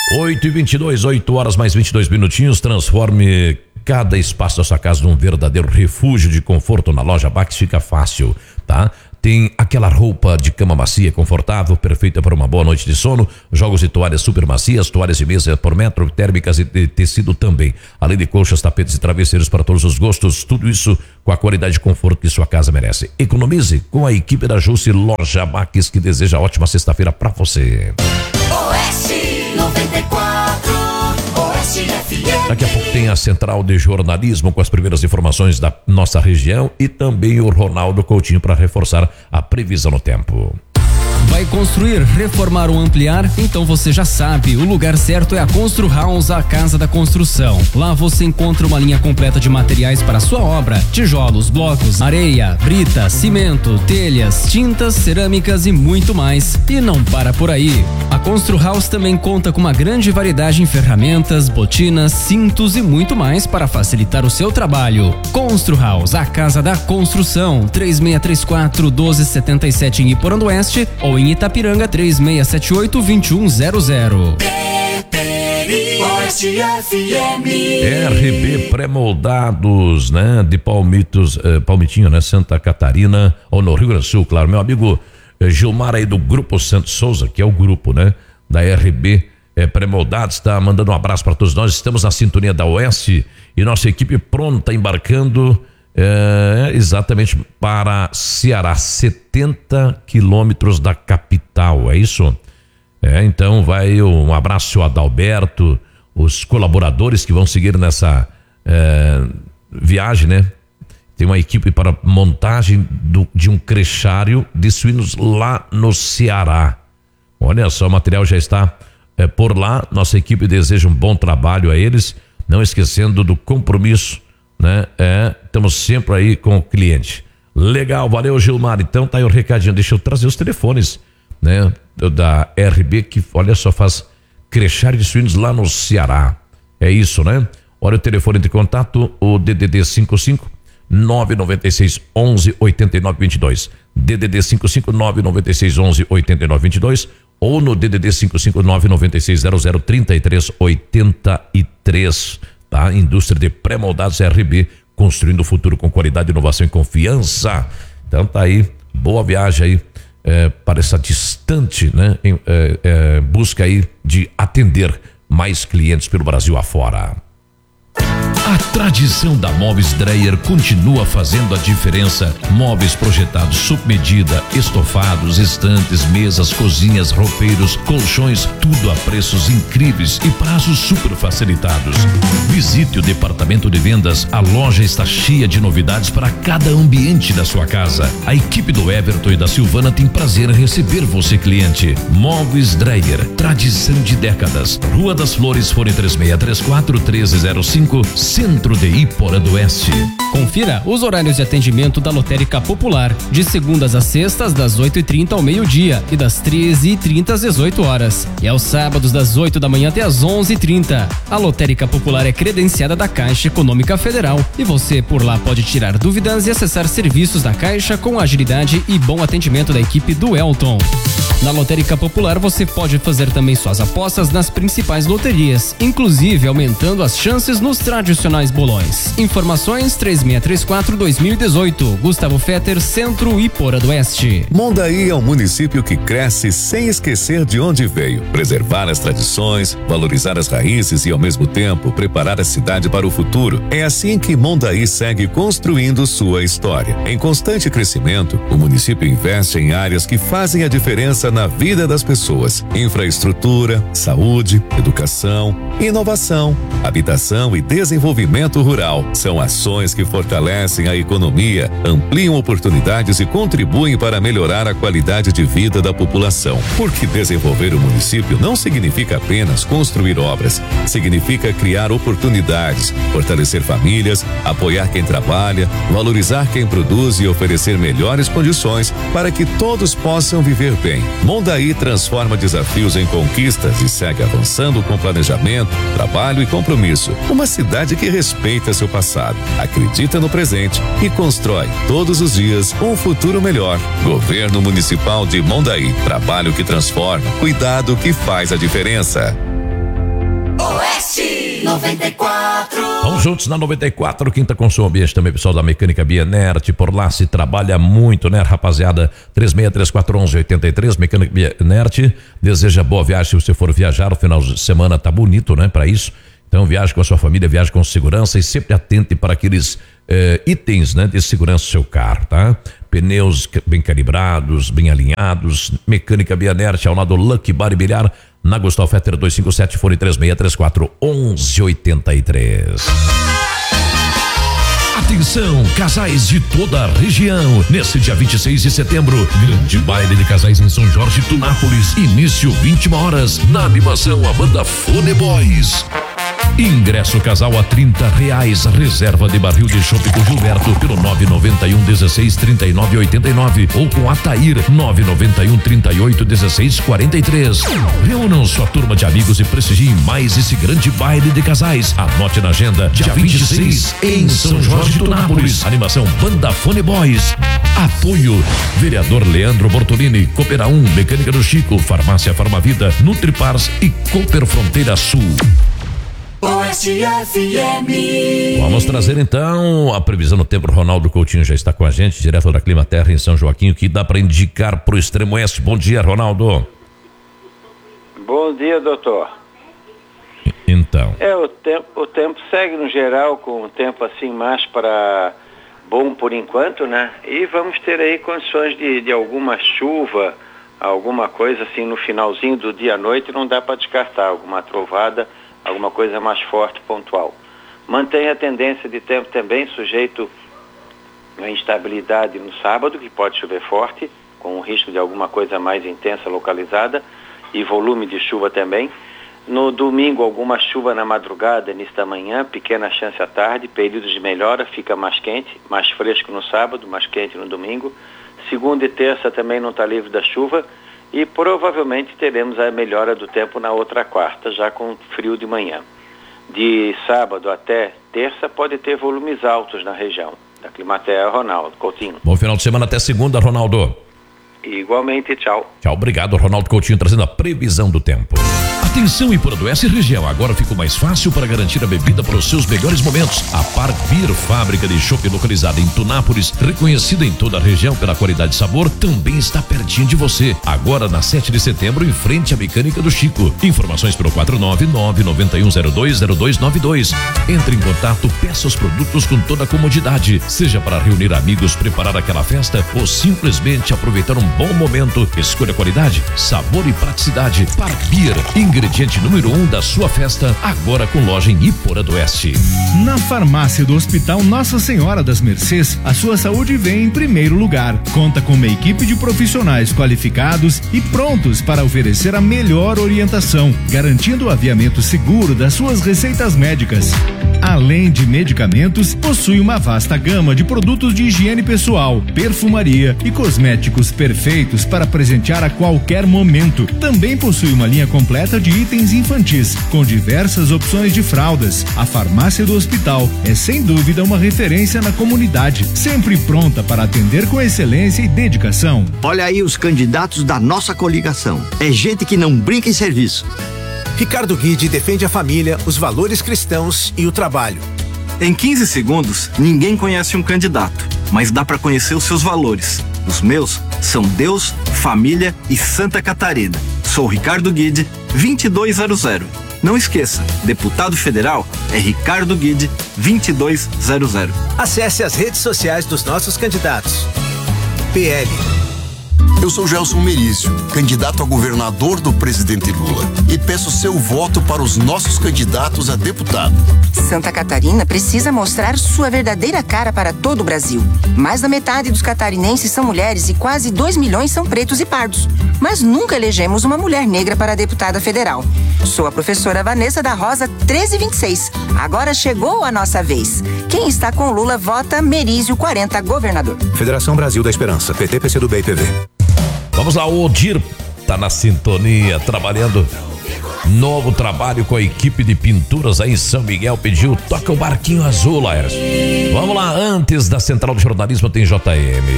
8h22, 8 horas mais 22 minutinhos. Transforme cada espaço da sua casa num verdadeiro refúgio de conforto. Na loja Bax fica fácil, tá? Tem aquela roupa de cama macia, confortável, perfeita para uma boa noite de sono. Jogos e toalhas super macias, toalhas de mesa por metro, térmicas e de tecido também. Além de colchas, tapetes e travesseiros para todos os gostos. Tudo isso com a qualidade e conforto que sua casa merece. Economize com a equipe da Jusce. Loja Bax, que deseja ótima sexta-feira para você. Oeste 94, Oeste FM. Daqui a pouco tem a Central de Jornalismo com as primeiras informações da nossa região e também o Ronaldo Coutinho para reforçar a previsão no tempo. Vai construir, reformar ou ampliar? Então você já sabe, o lugar certo é a Constru House, a casa da construção. Lá você encontra uma linha completa de materiais para a sua obra: tijolos, blocos, areia, brita, cimento, telhas, tintas, cerâmicas e muito mais. E não para por aí. A Constru House também conta com uma grande variedade em ferramentas, botinas, cintos e muito mais para facilitar o seu trabalho. Constru House, a casa da construção. 3634-1277 em Iporã do Oeste ou em Itapiranga 3678-2100. Oeste FM. RB pré-moldados, né? De Palmitinho, né? Santa Catarina, ou no Rio Grande do Sul, claro. Meu amigo Gilmar aí do Grupo Santos Souza, que é o grupo, né? Da RB pré-moldados, está mandando um abraço para todos nós. Estamos na sintonia da Oeste e nossa equipe pronta, embarcando exatamente para Ceará, 70 quilômetros da capital, é isso? Então vai um abraço ao Adalberto, os colaboradores que vão seguir nessa viagem, né? Tem uma equipe para montagem de um crechário de suínos lá no Ceará. Olha só, o material já está por lá. Nossa equipe deseja um bom trabalho a eles, não esquecendo do compromisso, né? Estamos sempre aí com o cliente. Legal, valeu, Gilmar. Então tá aí o recadinho. Deixa eu trazer os telefones, né? Da RB, que olha só, faz crechário de suínos lá no Ceará. É isso, né? Olha o telefone de contato, o DDD 55 996 11 89 22. DDD 55 996 11 89 22 ou no DDD 55 996 00 33 83. Tá? Indústria de pré-moldados RB, construindo o futuro com qualidade, inovação e confiança. Então tá aí, boa viagem aí para essa distante, né? Busca aí de atender mais clientes pelo Brasil afora. A tradição da Móveis Dreyer continua fazendo a diferença. Móveis projetados sob medida, estofados, estantes, mesas, cozinhas, roupeiros, colchões, tudo a preços incríveis e prazos super facilitados. Visite o departamento de vendas. A loja está cheia de novidades para cada ambiente da sua casa. A equipe do Everton e da Silvana tem prazer em receber você, cliente. Móveis Dreyer, tradição de décadas. Rua das Flores, fone 3634-1305, Centro de Iporã do Oeste. Confira os horários de atendimento da Lotérica Popular, de segundas a sextas, das 8h30 ao meio-dia e das 13h30 às 18 horas. E aos sábados, das 8 da manhã até às 11h30. A Lotérica Popular é credenciada da Caixa Econômica Federal e você por lá pode tirar dúvidas e acessar serviços da Caixa com agilidade e bom atendimento da equipe do Elton. Na Lotérica Popular você pode fazer também suas apostas nas principais loterias, inclusive aumentando as chances nos tradicionais bolões. Informações 3634-2018. Gustavo Fetter, Centro Iporã do Oeste. Mondaí é um município que cresce sem esquecer de onde veio. Preservar as tradições, valorizar as raízes e ao mesmo tempo preparar a cidade para o futuro. É assim que Mondaí segue construindo sua história. Em constante crescimento, o município investe em áreas que fazem a diferença na vida das pessoas: infraestrutura, saúde, educação, inovação, habitação e desenvolvimento rural. São ações que fortalecem a economia, ampliam oportunidades e contribuem para melhorar a qualidade de vida da população. Porque desenvolver o município não significa apenas construir obras, significa criar oportunidades, fortalecer famílias, apoiar quem trabalha, valorizar quem produz e oferecer melhores condições para que todos possam viver bem. Mondaí transforma desafios em conquistas e segue avançando com planejamento, trabalho e compromisso. Uma cidade que respeita seu passado, acredita no presente e constrói todos os dias um futuro melhor. Governo Municipal de Mondaí. Trabalho que transforma, cuidado que faz a diferença. Oeste 94. Vamos juntos na 94, Quinta com som ambiente também, pessoal da Mecânica Bienert. Por lá se trabalha muito, né, rapaziada? 36341183, Mecânica Bienert. Deseja boa viagem se você for viajar. O final de semana tá bonito, né, para isso. Então viaje com a sua família, viaje com segurança e sempre atente para aqueles itens, né, de segurança do seu carro, tá? Pneus bem calibrados, bem alinhados. Mecânica Bienert, ao lado do Lucky Bar e Bilhar, na Gustavo Fetter 257, fone 36341183. Atenção, casais de toda a região. Nesse dia 26 de setembro, grande baile de casais em São Jorge, Tunápolis. Início 21 horas. Na animação, a banda Fone Boys. Ingresso casal a R$30. Reserva de barril de chopp com Gilberto pelo 991-16-39-89 ou com Atair 991-38-16-43. Reúnam sua turma de amigos e prestigiem mais esse grande baile de casais. Anote na agenda, dia 26 em São Jorge, Tunápolis. Animação Banda Fone Boys. Apoio vereador Leandro Bortolini, Coopera 1, Mecânica do Chico, Farmácia Farmavida, Nutripars e Cooper Fronteira Sul. Oeste FM. Vamos trazer então a previsão do tempo. Ronaldo Coutinho já está com a gente, direto da Clima Terra em São Joaquim, que dá para indicar pro extremo oeste. Bom dia, Ronaldo. Bom dia, doutor. Então. O tempo segue no geral com o tempo assim mais para bom por enquanto, né? E vamos ter aí condições de alguma chuva, alguma coisa assim no finalzinho do dia à noite, não dá para descartar, alguma trovada, alguma coisa mais forte, pontual. Mantém a tendência de tempo também sujeito à instabilidade no sábado, que pode chover forte, com o risco de alguma coisa mais intensa localizada e volume de chuva também. No domingo, alguma chuva na madrugada, início da manhã, pequena chance à tarde, períodos de melhora, fica mais quente, mais fresco no sábado, mais quente no domingo. Segunda e terça também não está livre da chuva. E provavelmente teremos a melhora do tempo na outra quarta, já com frio de manhã. De sábado até terça pode ter volumes altos na região. Da Climaterra, Ronaldo Coutinho. Bom final de semana, até segunda, Ronaldo. Igualmente, tchau. Tchau, obrigado, Ronaldo Coutinho, trazendo a previsão do tempo. Atenção, Ipuranduense e região, agora ficou mais fácil para garantir a bebida para os seus melhores momentos. A Park Beer, fábrica de chopp localizada em Tunápolis, reconhecida em toda a região pela qualidade e sabor, também está pertinho de você. Agora na 7 de setembro, em frente à Mecânica do Chico. Informações pelo 499-9102-0292. Entre em contato, peça os produtos com toda a comodidade, seja para reunir amigos, preparar aquela festa ou simplesmente aproveitar um bom momento. Escolha qualidade, sabor e praticidade. Park Beer, ingrediente número 1 da sua festa, agora com loja em Ipuranduense. Na farmácia do Hospital Nossa Senhora das Mercês, a sua saúde vem em primeiro lugar. Conta com uma equipe de profissionais qualificados e prontos para oferecer a melhor orientação, garantindo o aviamento seguro das suas receitas médicas. Além de medicamentos, possui uma vasta gama de produtos de higiene pessoal, perfumaria e cosméticos perfeitos para presentear a qualquer momento. Também possui uma linha completa de itens infantis, com diversas opções de fraldas. A farmácia do hospital é sem dúvida uma referência na comunidade, sempre pronta para atender com excelência e dedicação. Olha aí os candidatos da nossa coligação. É gente que não brinca em serviço. Ricardo Guide defende a família, os valores cristãos e o trabalho. Em 15 segundos, ninguém conhece um candidato, mas dá para conhecer os seus valores. Os meus são Deus, família e Santa Catarina. Sou Ricardo Guide, 2200. Não esqueça, deputado federal é Ricardo Guide, 2200. Acesse as redes sociais dos nossos candidatos. PL. Eu sou Gelson Merício, candidato a governador do presidente Lula, e peço seu voto para os nossos candidatos a deputado. Santa Catarina precisa mostrar sua verdadeira cara para todo o Brasil. Mais da metade dos catarinenses são mulheres e quase 2 milhões são pretos e pardos. Mas nunca elegemos uma mulher negra para deputada federal. Sou a professora Vanessa da Rosa 1326. Agora chegou a nossa vez. Quem está com Lula vota Merício 40 governador. Federação Brasil da Esperança, PT, PCdoB e PV. Vamos lá, o Odir tá na sintonia, trabalhando. Novo trabalho com a equipe de pinturas aí em São Miguel, pediu Toca o Barquinho Azul, Laércio. Vamos lá, antes da Central de Jornalismo tem JM.